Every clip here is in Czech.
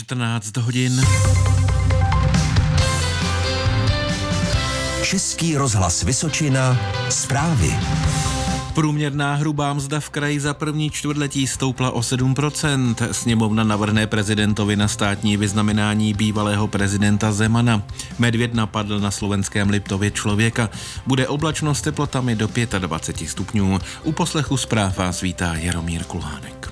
14 hodin. Český rozhlas Vysočina, zprávy. Průměrná hrubá mzda v kraji za první čtvrtletí stoupla o 7%. Sněmovna navrhne prezidentovi na státní vyznamenání bývalého prezidenta Zemana. Medvěd napadl na slovenském Liptově člověka. Bude oblačno s teplotami do 25 stupňů. U poslechu zpráv vás vítá Jaromír Kulhánek.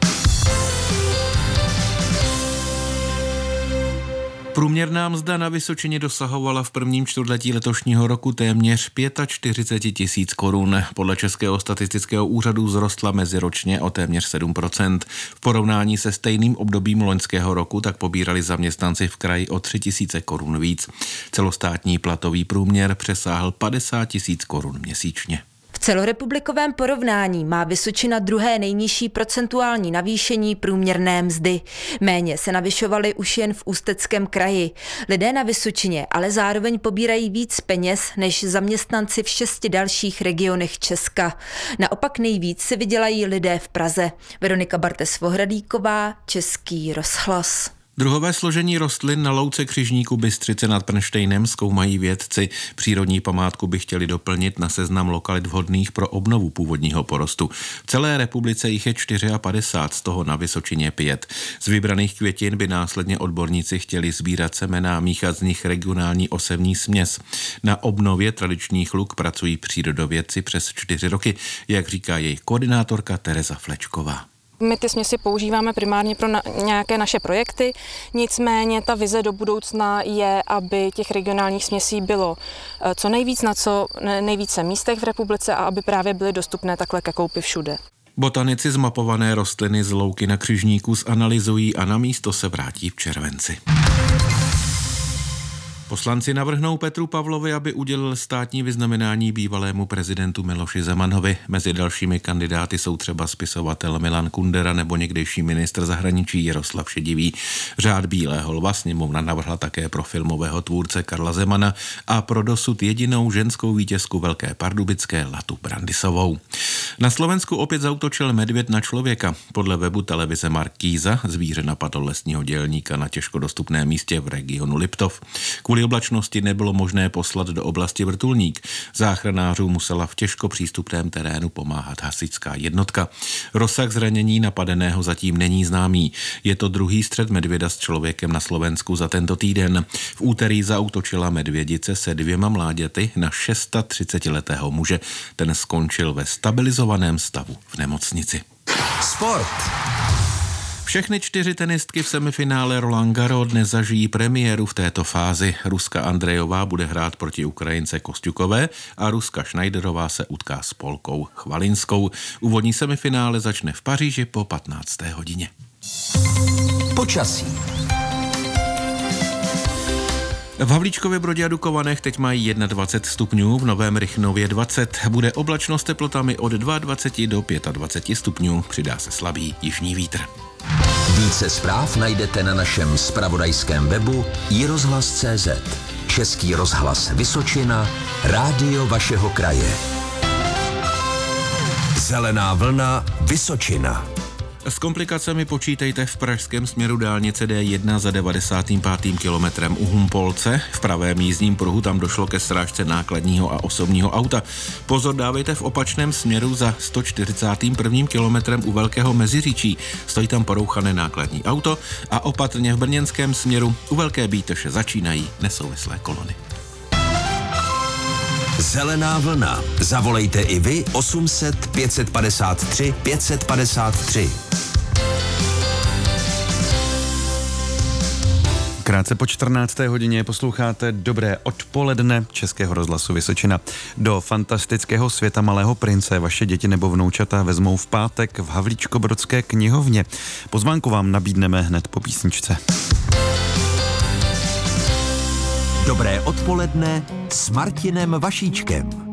Průměrná mzda na Vysočině dosahovala v prvním čtvrtletí letošního roku téměř 45 000 korun. Podle Českého statistického úřadu vzrostla meziročně o téměř 7%. V porovnání se stejným obdobím loňského roku tak pobírali zaměstnanci v kraji o 3 000 korun víc. Celostátní platový průměr přesáhl 50 000 korun měsíčně. V celorepublikovém porovnání má Vysočina druhé nejnižší procentuální navýšení průměrné mzdy. Méně se navyšovaly už jen v Ústeckém kraji. Lidé na Vysočině ale zároveň pobírají víc peněz než zaměstnanci v 6 dalších regionech Česka. Naopak nejvíc si vydělají lidé v Praze. Veronika Bartes-Vohradíková, Český rozhlas. Druhové složení rostlin na louce Křižníku Bystřice nad Prnštejnem zkoumají vědci. Přírodní památku by chtěli doplnit na seznam lokalit vhodných pro obnovu původního porostu. V celé republice jich je 54, z toho na Vysočině 5. Z vybraných květin by následně odborníci chtěli sbírat semena a míchat z nich regionální osevní směs. Na obnově tradičních luk pracují přírodovědci přes 4 roky, jak říká jejich koordinátorka Tereza Flečková. My ty směsi používáme primárně pro nějaké naše projekty, nicméně ta vize do budoucna je, aby těch regionálních směsí bylo co nejvíc na co nejvíce místech v republice a aby právě byly dostupné takhle ke koupi všude. Botanici zmapované rostliny z louky na Křižníku zanalyzují a na místo se vrátí v červenci. Poslanci navrhnou Petru Pavlovi, aby udělil státní vyznamenání bývalému prezidentu Miloši Zemanovi. Mezi dalšími kandidáty jsou třeba spisovatel Milan Kundera nebo někdejší ministr zahraničí Jaroslav Šedivý. Řád Bílého lva sněmovna navrhla také pro filmového tvůrce Karla Zemana a pro dosud jedinou ženskou vítězku Velké Pardubické Latu Brandisovou. Na Slovensku opět zaútočil medvěd na člověka. Podle webu televize Markíza zvíře napadlo lesního dělníka na těžko dostupném místě v regionu Liptov. Kvůli oblačnosti nebylo možné poslat do oblasti vrtulník. Záchranářům musela v těžko přístupném terénu pomáhat hasičská jednotka. Rozsah zranění napadeného zatím není známý. Je to druhý střet medvěda s člověkem na Slovensku za tento týden. V úterý zaútočila medvědice se 2 mláďaty na 630letého muže. Ten skončil ve stabilizovaném stavu v nemocnici. Sport. Všechny 4 tenistky v semifinále Roland Garros dnes zažijí premiéru v této fázi. Ruska Andrejová bude hrát proti Ukrajince Kosťukové a Ruska Schneiderová se utká s Polkou Chvalinskou. Úvodní semifinále začne v Paříži po 15. hodině. Počasí. V Havlíčkově Brodě a Dukovanech teď mají 21 stupňů, v Novém Rychnově 20. Bude oblačno s teplotami od 22 do 25 stupňů. Přidá se slabý jižní vítr. Více zpráv najdete na našem zpravodajském webu iRozhlas.cz. Český rozhlas Vysočina, rádio vašeho kraje. Zelená vlna Vysočina. S komplikacemi počítejte v pražském směru dálnice D1 za 95. kilometrem u Humpolce. V pravém jízdním pruhu tam došlo ke srážce nákladního a osobního auta. Pozor dávejte v opačném směru za 141. kilometrem u Velkého Meziříčí. Stojí tam porouchané nákladní auto a opatrně v brněnském směru u Velké Bítrše začínají nesouvislé kolony. Zelená vlna. Zavolejte i vy 800 553 553. Krátce po 14. hodině posloucháte Dobré odpoledne Českého rozhlasu Vysočina. Do fantastického světa Malého prince vaše děti nebo vnoučata vezmou v pátek v Havlíčkobrodské knihovně. Pozvánku vám nabídneme hned po písničce. Dobré odpoledne s Martinem Vašíčkem.